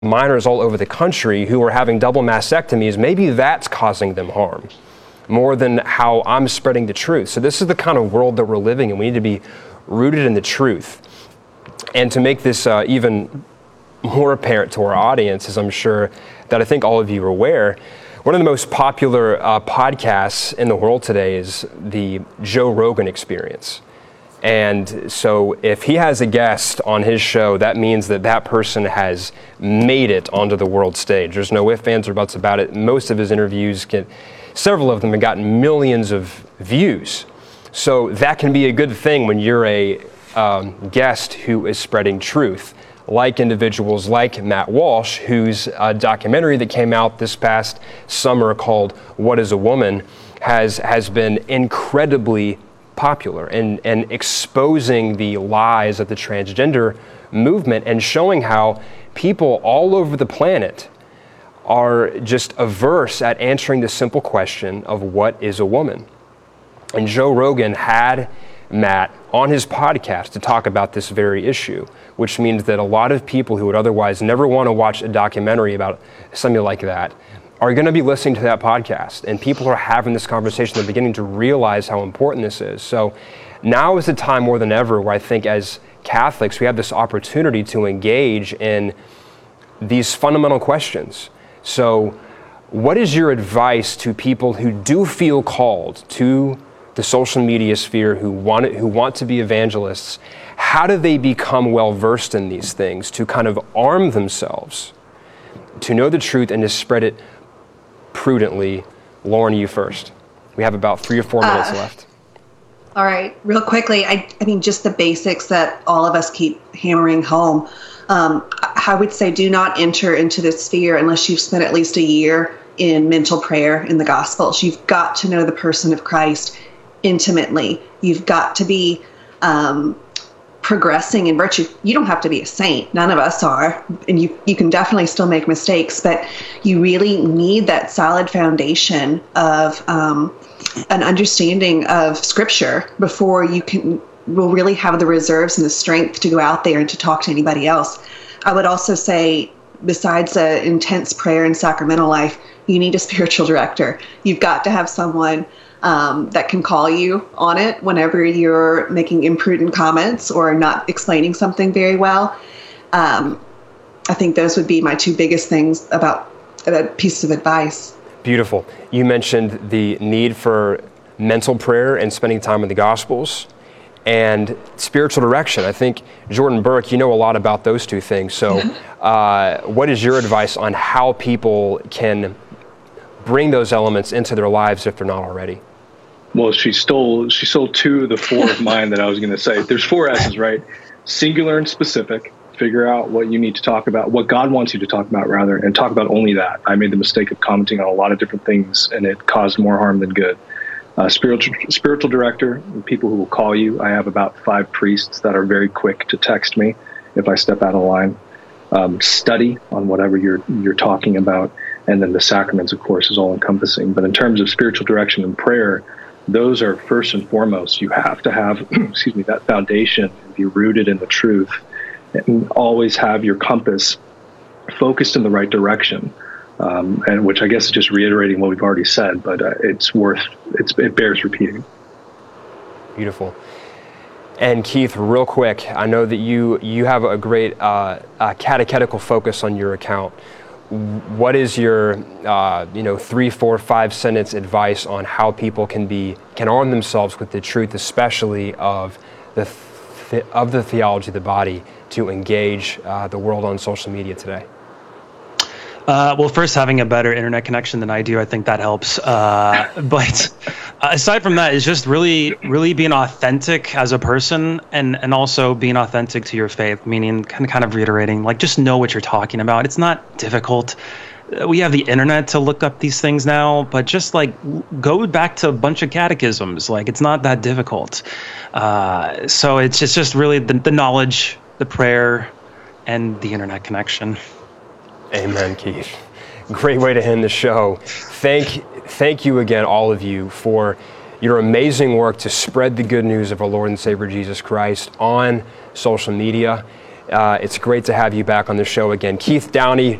minors all over the country who are having double mastectomies, maybe that's causing them harm more than how I'm spreading the truth. So this is the kind of world that we're living in. We need to be rooted in the truth. And to make this even more apparent to our audience, as I'm sure that I think all of you are aware, one of the most popular podcasts in the world today is the Joe Rogan Experience. And so if he has a guest on his show, that means that that person has made it onto the world stage. There's no ifs, ands, or buts about it. Most of his interviews, several of them have gotten millions of views. So that can be a good thing when you're a guest who is spreading truth, like individuals like Matt Walsh, whose documentary that came out this past summer called What is a Woman has been incredibly popular and exposing the lies of the transgender movement and showing how people all over the planet are just averse at answering the simple question of what is a woman. And Joe Rogan had Matt on his podcast to talk about this very issue, which means that a lot of people who would otherwise never want to watch a documentary about something like that are going to be listening to that podcast, and people are having this conversation. They're beginning to realize how important this is. So now is the time more than ever where I think as Catholics, we have this opportunity to engage in these fundamental questions. So what is your advice to people who do feel called to the social media sphere, who want to be evangelists? How do they become well-versed in these things to kind of arm themselves to know the truth and to spread it prudently? Lauren, you first. We have about 3 or 4 minutes left. All right, real quickly, I mean, just the basics that all of us keep hammering home. I would say do not enter into this sphere unless you've spent at least a year in mental prayer in the Gospels. You've got to know the person of Christ intimately. You've got to be progressing in virtue. You don't have to be a saint. None of us are. And you can definitely still make mistakes, but you really need that solid foundation of an understanding of Scripture before you will really have the reserves and the strength to go out there and to talk to anybody else. I would also say, besides the intense prayer and sacramental life, you need a spiritual director. You've got to have someone that can call you on it whenever you're making imprudent comments or not explaining something very well. I think those would be my 2 biggest things about that piece of advice. Beautiful. You mentioned the need for mental prayer and spending time in the Gospels and spiritual direction. I think, Jordan Burke, you know a lot about those 2 things. So what is your advice on how people can bring those elements into their lives if they're not already? Well, she stole 2 of the 4 of mine that I was going to say. There's 4 S's, right? Singular and specific. Figure out what you need to talk about, what God wants you to talk about, rather, and talk about only that. I made the mistake of commenting on a lot of different things, and it caused more harm than good. Spiritual director, people who will call you. I have about 5 priests that are very quick to text me if I step out of line. Study on whatever you're talking about, and then the sacraments, of course, is all encompassing. But in terms of spiritual direction and prayer, those are first and foremost. You have to have, that foundation, be rooted in the truth, and always have your compass focused in the right direction. And which I guess is just reiterating what we've already said, but it bears repeating. Beautiful. And Keith, real quick, I know that you have a great catechetical focus on your account. What is your 3, 4, 5 sentence advice on how people can arm themselves with the truth, especially of the theology of the body, to engage the world on social media today? Well, first, having a better internet connection than I do, I think that helps. But aside from that, it's just really, really being authentic as a person, and also being authentic to your faith, meaning kind of reiterating, like, just know what you're talking about. It's not difficult. We have the internet to look up these things now, but just like go back to a bunch of catechisms. Like, it's not that difficult. So it's just really the knowledge, the prayer, and the internet connection. Amen, Keith. Great way to end the show. Thank you again, all of you, for your amazing work to spread the good news of our Lord and Savior Jesus Christ on social media. It's great to have you back on the show again. Keith Downey,